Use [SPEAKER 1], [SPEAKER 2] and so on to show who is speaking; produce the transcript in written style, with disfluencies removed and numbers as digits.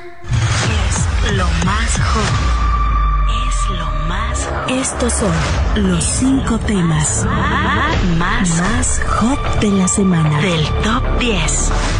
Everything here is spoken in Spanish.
[SPEAKER 1] Es lo más hot. Es lo más hot.
[SPEAKER 2] Estos son los 5 temas
[SPEAKER 1] más
[SPEAKER 2] hot de la semana.
[SPEAKER 1] Del top 10.